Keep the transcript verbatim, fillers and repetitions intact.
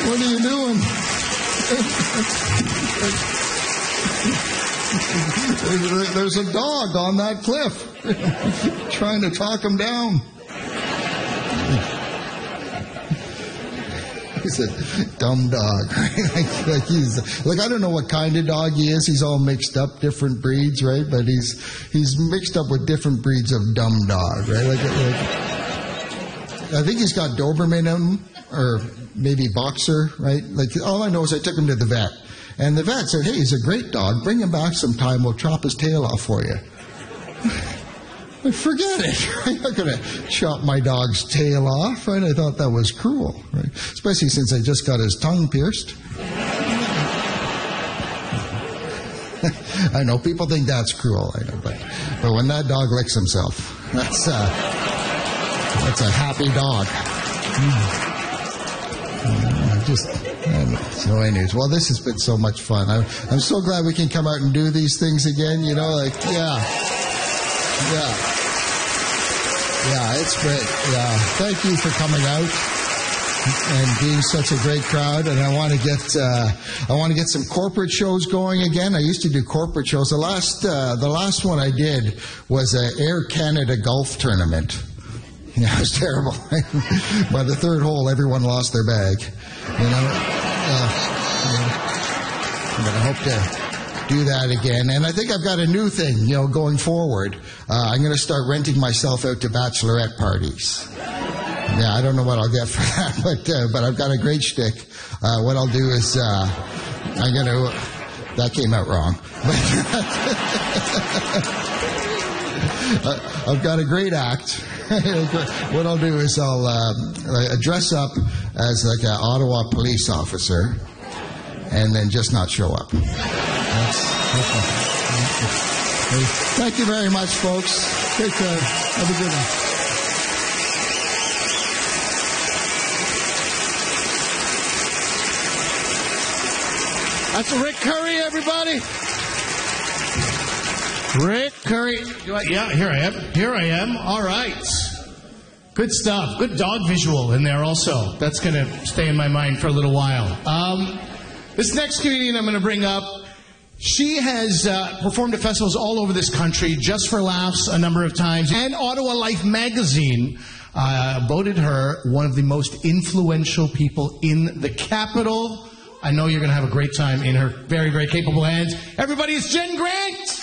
What are you doing? There's a dog on that cliff trying to talk him down. He's a dumb dog. like, like he's like I don't know what kind of dog he is. He's all mixed up, different breeds, right? But he's he's mixed up with different breeds of dumb dog, right? Like, like I think he's got Doberman in him, or maybe Boxer, right? Like all I know is I took him to the vet, and the vet said, "Hey, he's a great dog. Bring him back sometime. We'll chop his tail off for you." Forget it. I'm not going to chop my dog's tail off, right? I thought that was cruel, right? Especially since I just got his tongue pierced. I know people think that's cruel, I know, but but when that dog licks himself, that's uh, that's a happy dog. Mm. Just I know. So, anyways, well, this has been so much fun. I'm I'm so glad we can come out and do these things again. You know, like yeah. Yeah. Yeah, it's great. Yeah. Thank you for coming out and being such a great crowd. And I want to get uh, I want to get some corporate shows going again. I used to do corporate shows. The last uh, the last one I did was a Air Canada golf tournament. Yeah, it was terrible. By the third hole, everyone lost their bag. You know, uh, but I hope to do that again. And I think I've got a new thing, you know, going forward. Uh, I'm going to start renting myself out to bachelorette parties. Yeah, I don't know what I'll get for that, but uh, but I've got a great shtick. Uh, what I'll do is uh, I'm going to... That came out wrong. I've got a great act. What I'll do is I'll uh, dress up as like an Ottawa police officer and then just not show up. That's, that's Thank you very much, folks. Take care. Have a good one. That's Rick Curry, everybody. Rick Curry. Yeah, here I am. Here I am. All right. Good stuff. Good dog visual in there also. That's going to stay in my mind for a little while. Um, this next comedian I'm going to bring up, she has uh, performed at festivals all over this country, Just for Laughs a number of times, and Ottawa Life magazine uh, voted her one of the most influential people in the capital. I know you're going to have a great time in her very, very capable hands. Everybody, it's Jen Grant!